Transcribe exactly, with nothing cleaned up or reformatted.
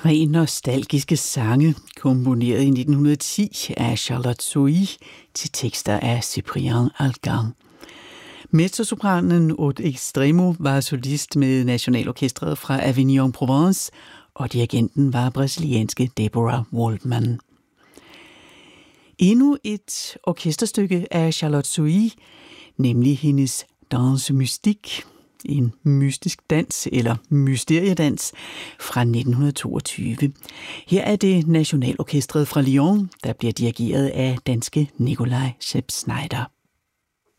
Tre nostalgiske sange, komponeret i nitten ti af Charlotte Zoe til tekster af Cyprien Algan. Mezzosopranen Aude Extremo var solist med Nationalorkestret fra Avignon Provence, og dirigenten var brasilianske Deborah Waldman. Endnu et orkesterstykke af Charlotte Zoe, nemlig hendes Danse Mystique, en mystisk dans eller mysteriedans fra nitten toogtyve. Her er det Nationalorkestret fra Lyon, der bliver dirigeret af danske Nikolaj Sepp Schneider.